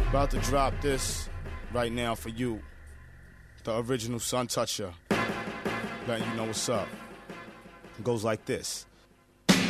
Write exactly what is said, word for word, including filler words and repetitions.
About to drop this right now for you, the original Sun Toucher, letting you know what's up. It goes like this.